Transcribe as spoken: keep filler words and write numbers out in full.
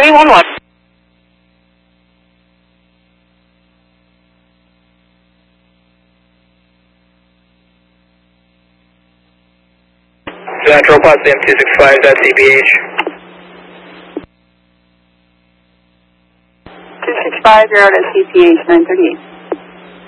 three one one. Central Potsdam two six five dot C B H. two six five zero dot C P H nine thirty-eight.